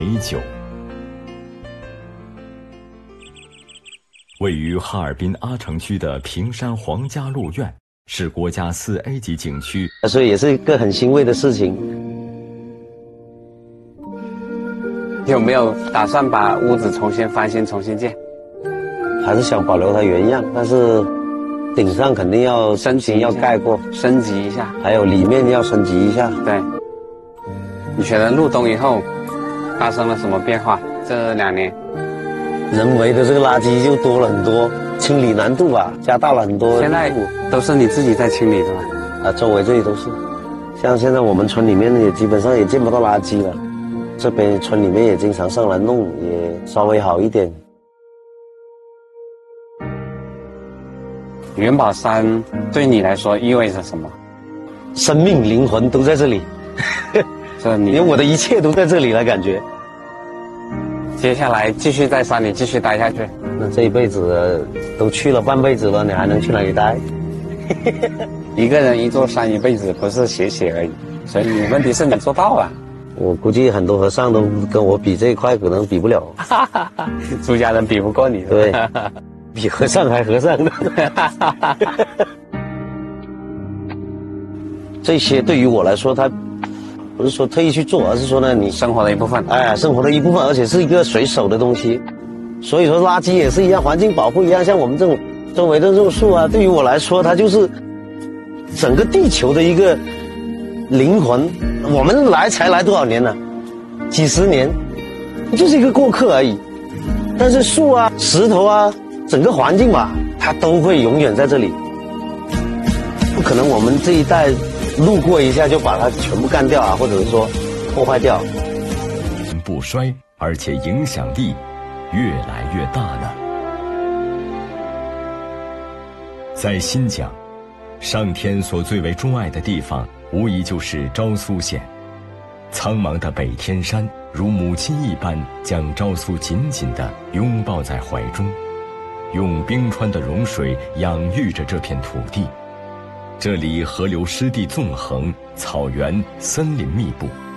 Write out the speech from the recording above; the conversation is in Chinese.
美酒。位于哈尔滨阿城区的平山皇家鹿苑是国家4A 级景区， 所以也是一个很欣慰的事情。 有没有打算把屋子重新翻新、重新建？ 还是想保留它原样，但是顶上肯定要升级， 要盖过， 升级一下， 还有里面要升级一下。 对。你觉得入冬以后发生了什么变化？这2年， 人为的这个垃圾就多了很多，清理难度啊加大了很多。 现在都是你自己在清理是吧？ 啊，周围这里都是，像现在我们村里面也基本上也见不到垃圾了，这边村里面也经常上来弄，也稍微好一点。 元宝山对你来说意味着什么？ 生命灵魂都在这里，因为我的一切都在这里了，感觉。 接下来继续在山里继续待下去。 那这一辈子都去了半辈子了，你还能去哪里待？ 一个人一座山一辈子不是写写而已，所以问题是你做到了。 我估计很多和尚都跟我比这一块，可能比不了。 出家人比不过你。 对，比和尚还和尚呢。这些对于我来说，它不是说特意去做，而是说呢，你生活的一部分。 哎，生活的一部分，而且是一个随手的东西。所以说，垃圾也是一样，环境保护一样。像我们这种周围的这种树啊，对于我来说，它就是整个地球的一个灵魂。我们才来多少年呢？几十年，就是一个过客而已。但是树啊、石头啊，整个环境吧，它都会永远在这里。不可能我们这一代路过一下就把它全部干掉啊，或者是说破坏掉。 不衰，而且影响力越来越大呢。在新疆，上天所最为钟爱的地方，无疑就是昭苏县。苍茫的北天山如母亲一般将昭苏紧紧地拥抱在怀中，用冰川的融水养育着这片土地。这里河流湿地纵横，草原森林密布，